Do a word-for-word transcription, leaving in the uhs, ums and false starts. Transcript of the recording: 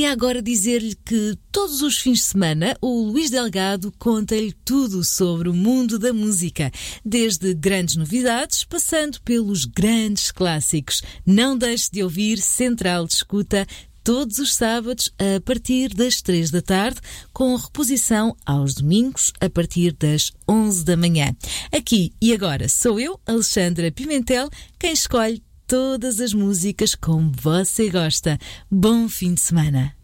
Queria agora dizer-lhe que todos os fins de semana o Luís Delgado conta-lhe tudo sobre o mundo da música, desde grandes novidades, passando pelos grandes clássicos. Não deixe de ouvir Central de Escuta todos os sábados a partir das três da tarde, com reposição aos domingos a partir das onze da manhã. Aqui e agora sou eu, Alexandra Pimentel, quem escolhe todas as músicas como você gosta. Bom fim de semana.